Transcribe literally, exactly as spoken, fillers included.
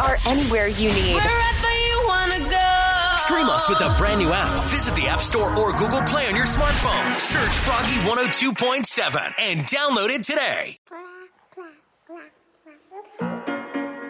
are anywhere you need. Wherever you want to go. Stream us with the brand new app. Visit the App Store or Google Play on your smartphone. Search Froggy one oh two point seven and download it today.